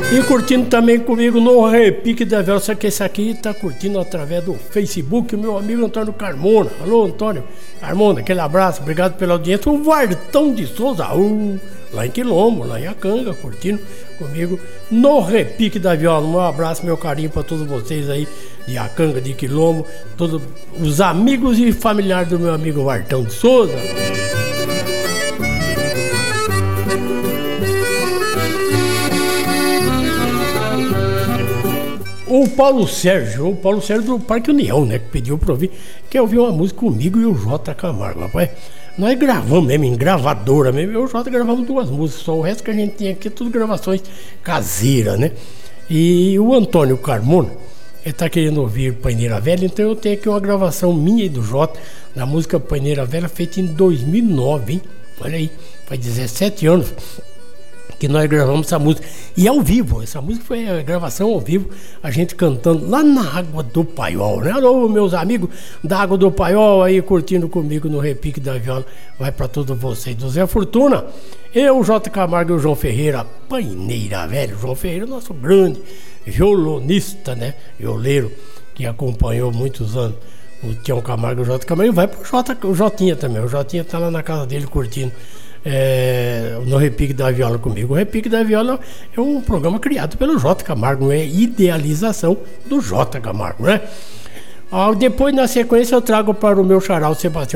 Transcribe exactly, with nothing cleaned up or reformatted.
E curtindo também comigo no Repique da Viola, só que esse aqui tá curtindo através do Facebook, o meu amigo Antônio Carmona. Alô, Antônio Carmona, aquele abraço, obrigado pela audiência. O Vartão de Souza, uh, lá em Quilombo, lá em Acanga, curtindo comigo no Repique da Viola. Um abraço, meu carinho para todos vocês aí de Acanga, de Quilombo, todos os amigos e familiares do meu amigo Vartão de Souza. O Paulo Sérgio, o Paulo Sérgio do Parque União, né? Que pediu pra ouvir, quer ouvir uma música comigo e o J Camargo, rapaz. Nós gravamos mesmo, em gravadora mesmo. Eu e o J gravamos duas músicas, só o resto que a gente tem aqui é tudo gravações caseiras, né? E o Antônio Carmona, ele tá querendo ouvir Paineira Velha, então eu tenho aqui uma gravação minha e do J, da música Paineira Velha, feita em dois mil e nove, hein? Olha aí, faz dezessete anos que nós gravamos essa música, e ao vivo, essa música foi a gravação ao vivo, a gente cantando lá na Água do Paiol, né? Alô, meus amigos da Água do Paiol aí curtindo comigo no Repique da Viola, vai pra todos vocês, do Zé Fortuna, eu, o J Camargo e o João Ferreira, Paineira Velha. O João Ferreira, nosso grande violonista, né? Violeiro, que acompanhou muitos anos o Tião Camargo e o J Camargo, e vai pro J, o Jotinha também, o Jotinha tá lá na casa dele curtindo É, no Repique da Viola comigo. O Repique da Viola é um programa criado pelo J Camargo, é idealização do J Camargo, né? Ah, depois, na sequência, eu trago para o meu xará, o Sebastião